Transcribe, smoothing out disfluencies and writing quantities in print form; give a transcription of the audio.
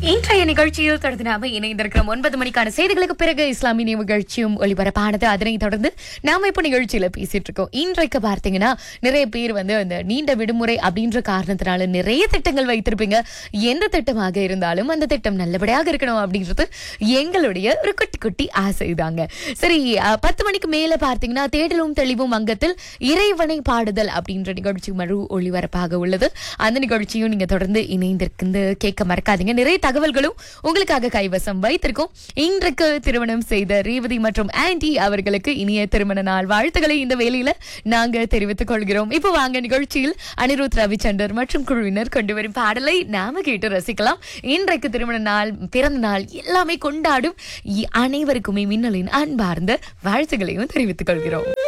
இன்றைய நிகழ்ச்சியில் தொடர்ந்து நாம இணைந்திருக்கிறோம் 9 மணிக்கான செய்திகளுக்கு பிறகு இஸ்லாமிய நிகழ்ச்சியும் ஒளிபரப்பானது. அதனை தொடர்ந்து நாம இப்ப நிகழ்ச்சியில பேசிட்டு இருக்கோம். இன்றைக்கு பார்த்தீங்கன்னா நிறைய பேர் அந்த நீண்ட விடுமுறை அப்படின்ற காரணத்தினால நிறைய திட்டங்கள் வைத்திருப்பீங்க. எந்த திட்டமாக இருந்தாலும் அந்த திட்டம் நல்லபடியாக இருக்கணும் அப்படின்றது எங்களுடைய ஒரு குட்டி குட்டி ஆசைதாங்க. சரி, 10 மணிக்கு மேல பார்த்தீங்கன்னா தேடலும் தெளிவும் அங்கத்தில் இறைவனை பாடுதல் அப்படின்ற நிகழ்ச்சி மறு ஒளிபரப்பாக உள்ளது. அந்த நிகழ்ச்சியும் நீங்க தொடர்ந்து இணைந்திருந்து கேட்க மறக்காதீங்க. நிறைய தகவல்களும் உங்களுக்காக கைவசம் வைத்திருக்கோம். இன்றைக்கு திருமணம் செய்த ரேவதி மற்றும் ஆண்டி அவர்களுக்கு இனிய திருமண நாள் வாழ்த்துக்களை இந்த வேளையில நாங்க தெரிவித்துக் கொள்கிறோம். இப்போ வாங்க நிகழ்ச்சியில் அனிருத் ரவிச்சந்தர் மற்றும் குழுவினர் கொண்டு வரும் பாடலை நாம கேட்டு ரசிக்கலாம். இன்றைக்கு திருமண நாள், பிறந்த நாள் எல்லாமே கொண்டாடும் அனைவருக்குமே மின்னலின் அன்பார்ந்த வாழ்த்துக்களையும் தெரிவித்துக் கொள்கிறோம்.